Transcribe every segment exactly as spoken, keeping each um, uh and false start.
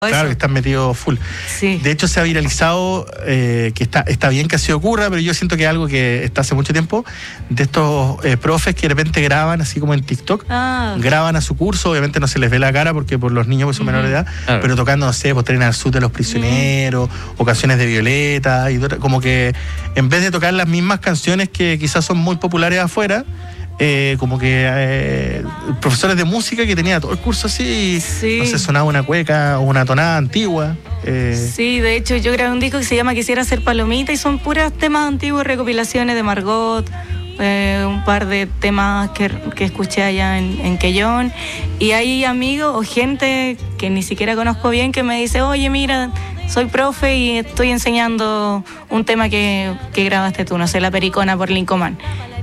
Claro, que están metidos full. Sí. De hecho, se ha viralizado, eh, que está, está bien que así ocurra, pero yo siento que es algo que está hace mucho tiempo, de estos eh, profes que de repente graban, así como en TikTok, ah. graban a su curso, obviamente no se les ve la cara porque por los niños que son uh-huh. menores de edad, claro. pero tocando, no sé, pues Tren al Sur de los Prisioneros, uh-huh. o canciones de Violeta, y como que en vez de tocar las mismas canciones que quizás son muy populares afuera, Eh, como que eh, profesores de música que tenía todo el curso así y sí. no sé, sonaba una cueca o una tonada antigua. Eh. Sí, de hecho yo grabé un disco que se llama Quisiera Ser Palomita y son puras temas antiguos, recopilaciones de Margot, eh, un par de temas que, que escuché allá en, en Quellón, y hay amigos o gente que ni siquiera conozco bien que me dice, oye mira, soy profe y estoy enseñando un tema que, que grabaste tú, no sé, La Pericona por Lincoln.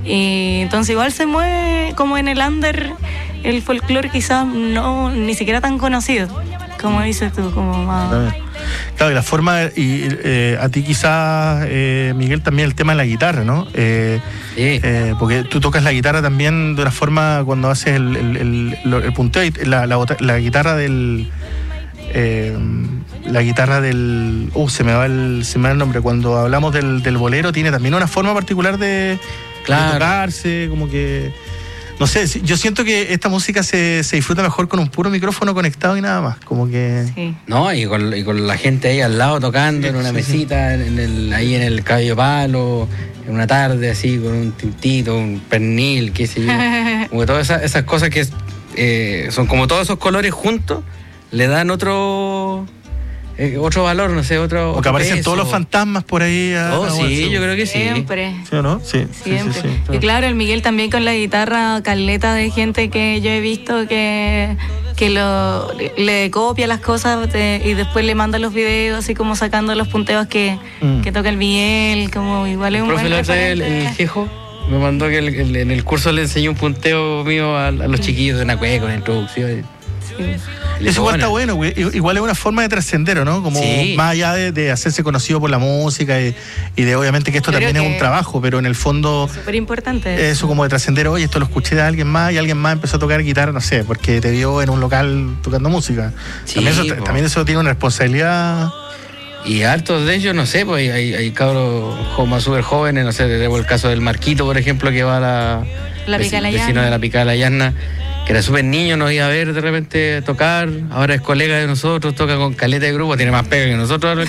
Y entonces igual se mueve como en el under el folclore quizás no ni siquiera tan conocido, como dices tú, como más... Claro, y la forma, y eh, a ti quizás, eh, Miguel, también el tema de la guitarra, ¿no? Eh, sí. eh, porque tú tocas la guitarra también de una forma cuando haces el, el, el, el punteo, y la, la, la guitarra del... Eh, la guitarra del... Uh, se me va el, se me va el nombre. Cuando hablamos del, del bolero, tiene también una forma particular de... Claro. De tocarse, como que... No sé, yo siento que esta música se, se disfruta mejor con un puro micrófono conectado y nada más, como que... Sí. No, y con, y con la gente ahí al lado tocando, sí, en una sí, mesita, sí. En el, ahí en el Caballo Palo, en una tarde así, con un tintito, un pernil, qué sé yo. Como que todas esas, esas cosas que eh, son como todos esos colores juntos, le dan otro... Eh, otro valor, no sé, otro... O que aparecen peso. Todos los fantasmas por ahí. A, oh, sí, a yo creo que sí. Siempre. ¿Sí o no? Sí. Siempre. Sí, sí, sí, sí. Y claro, el Miguel también con la guitarra, caleta de gente que yo he visto que, que lo, le copia las cosas de, y después le manda los videos, así como sacando los punteos que, mm. que toca el Miguel, como igual es un buen referente. El, el Jejo me mandó que el, el, en el curso le enseñó un punteo mío a, a los chiquillos de una cueca con la introducción. Sí. Eso igual está bueno, güey. Igual es una forma de trascender, ¿no? Como sí. más allá de, de hacerse conocido por la música y, y de obviamente que esto también que es un trabajo, pero en el fondo... Súper importante. Eso como de trascender, oye, esto lo escuché de alguien más y alguien más empezó a tocar guitarra, no sé, porque te vio en un local tocando música. Sí, también, eso, también eso tiene una responsabilidad... Y hartos de ellos, no sé, pues hay, hay cabros más súper jóvenes, no sé, tenemos el caso del Marquito, por ejemplo, que va a la... La Pica la vecino de la Pica la Llana, que era súper niño, nos iba a ver de repente tocar, ahora es colega de nosotros, toca con caleta de grupo, tiene más pega que nosotros.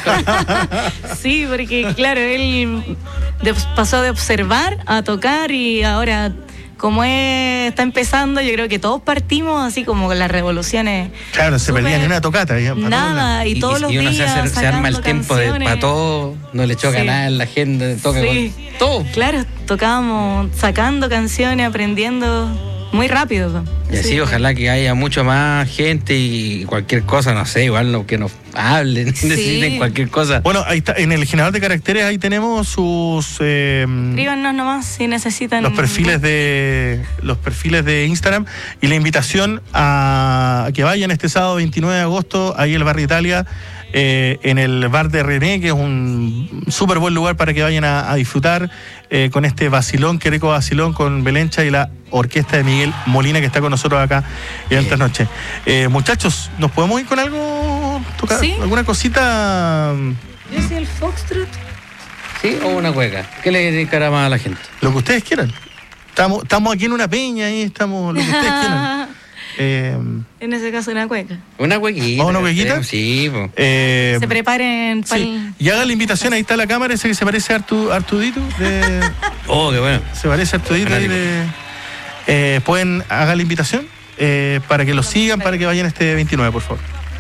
Sí, porque claro, él de, pasó de observar a tocar y ahora, como es, está empezando, yo creo que todos partimos así como con las revoluciones. Claro, no se perdía ni una tocata. Nada, y, y todos y, los y uno días se, hace, se arma el tiempo de, para todo, no le choca sí. nada en la gente, toca sí. con todo. Claro, tocábamos sacando canciones, aprendiendo... Muy rápido. Y así, sí. Ojalá que haya mucho más gente y cualquier cosa, no sé, igual lo que nos hablen, sí. necesiten cualquier cosa. Bueno, ahí está, en el generador de caracteres ahí tenemos sus... Eh, Escríbanos nomás si necesitan... Los perfiles de los perfiles de Instagram y la invitación a que vayan este sábado veintinueve de agosto, ahí en el Barrio Italia, eh, en el bar de René, que es un súper buen lugar para que vayan a, a disfrutar eh, con este vacilón, qué rico vacilón, con Belencha y la orquesta de Miguel Molina, que está con nosotros acá en esta noche. Eh, muchachos, ¿nos podemos ir con algo? Tocar, ¿sí? ¿Alguna cosita? Yo soy el foxtrot. ¿Sí? ¿O una cueca? ¿Qué le dedicará más a la gente? Lo que ustedes quieran. Estamos, estamos aquí en una peña y estamos lo que ustedes quieran. Eh, en ese caso una cueca. Una cuequita. ¿Una cuequita? Sí, po. Eh, se preparen para sí. Y haga la invitación, ahí está la cámara, ese que se parece a Artu, Artudito de... Oh, qué bueno. Se parece a Artudito ahí de... Eh, pueden haga la invitación eh, para que lo sigan, para que vayan este veintinueve, por favor.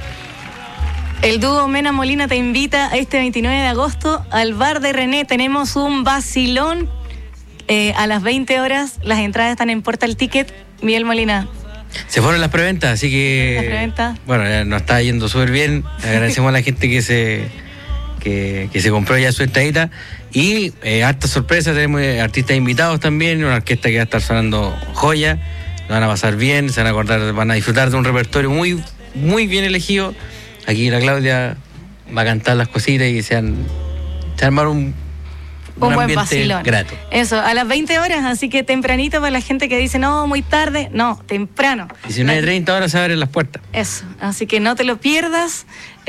El dúo Mena Molina te invita a este veintinueve de agosto al bar de René. Tenemos un vacilón eh, a las veinte horas. Las entradas están en Portal Ticket. Miguel Molina. Se fueron las preventas, así que... Las preventas. Bueno, ya nos está yendo súper bien. Agradecemos a la gente que se que, que se compró ya su entradita. Y eh, harta sorpresa, tenemos artistas invitados también, una orquesta que va a estar sonando joya. Lo van a pasar bien, se van a acordar, van a disfrutar de un repertorio muy, muy bien elegido. Aquí la Claudia va a cantar las cositas y se van, se van a armar un... un, un buen vacilón. Grato. Eso, a las veinte horas, así que tempranito para la gente que dice, no, muy tarde, no, temprano. diecinueve treinta horas se abren las puertas. Eso, así que no te lo pierdas.